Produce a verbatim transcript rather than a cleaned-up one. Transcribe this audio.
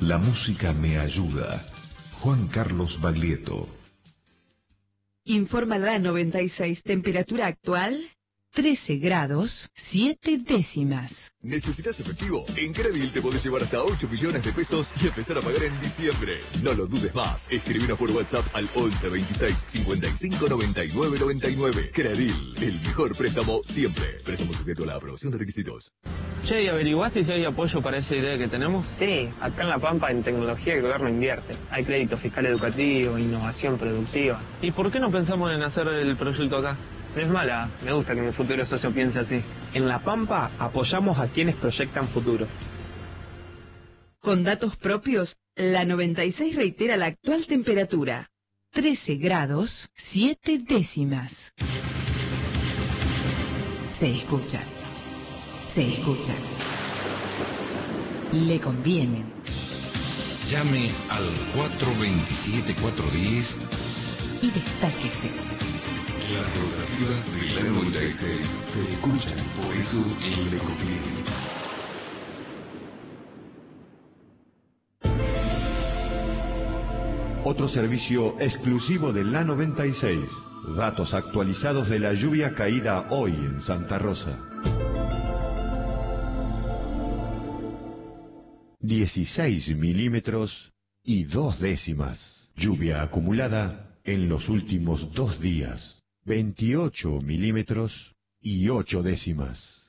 La música me ayuda. Juan Carlos Baglietto. Informa la noventa y seis, temperatura actual trece grados, siete décimas. ¿Necesitas efectivo? En Credil te podés llevar hasta ocho millones de pesos y empezar a pagar en diciembre. No lo dudes más. Escribinos por WhatsApp al once veintiséis cincuenta y cinco noventa y nueve noventa y nueve. Credil, el mejor préstamo siempre. Préstamo sujeto a la aprobación de requisitos. Che, ¿y averiguaste si hay apoyo para esa idea que tenemos? Sí, acá en La Pampa en tecnología el gobierno invierte. Hay crédito fiscal educativo, innovación productiva. ¿Y por qué no pensamos en hacer el proyecto acá? No es mala, me gusta que mi futuro socio piense así. En La Pampa apoyamos a quienes proyectan futuro. Con datos propios, la noventa y seis reitera la actual temperatura. trece grados, siete décimas. Se escucha. Se escucha. Le conviene. Llame al cuatro veintisiete, cuatro diez y destáquese. Las rotativas de la noventa y seis se escuchan, por eso le conviene. Otro servicio exclusivo de la noventa y seis. Datos actualizados de la lluvia caída hoy en Santa Rosa. dieciséis milímetros y dos décimas. Lluvia acumulada en los últimos dos días. veintiocho milímetros y ocho décimas.